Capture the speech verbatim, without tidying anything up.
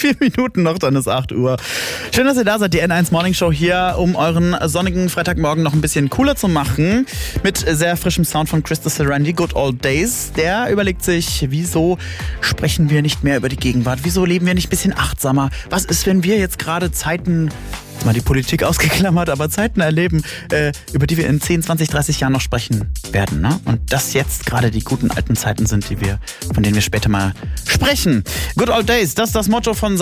Vier Minuten noch, dann ist acht Uhr. Schön, dass ihr da seid, die N eins Morning Show hier, um euren sonnigen Freitagmorgen noch ein bisschen cooler zu machen. Mit sehr frischem Sound von Krista Serenity, Good Old Days. Der überlegt sich, wieso sprechen wir nicht mehr über die Gegenwart? Wieso leben wir nicht ein bisschen achtsamer? Was ist, wenn wir jetzt gerade Zeiten, mal die Politik ausgeklammert, aber Zeiten erleben, äh, über die wir in zehn, zwanzig, dreißig Jahren noch sprechen werden, ne? Und das jetzt gerade die guten alten Zeiten sind, die wir, von denen wir später mal sprechen. Good Old Days, das ist das Motto von